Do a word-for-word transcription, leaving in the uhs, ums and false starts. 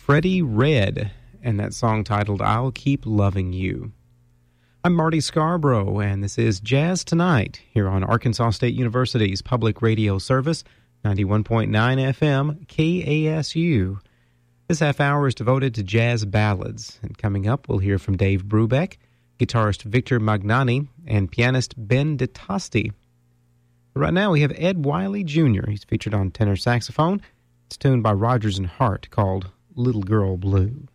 Freddie Red and that song titled I'll Keep Loving You. I'm Marty Scarborough, and this is Jazz Tonight here on Arkansas State University's public radio service, ninety-one point nine F M, K A S U. This half hour is devoted to jazz ballads, and coming up we'll hear from Dave Brubeck, guitarist Victor Magnani, and pianist Ben DeTosti. Right now we have Ed Wiley Junior He's featured on tenor saxophone. It's tuned by Rodgers and Hart called Little Girl Blue.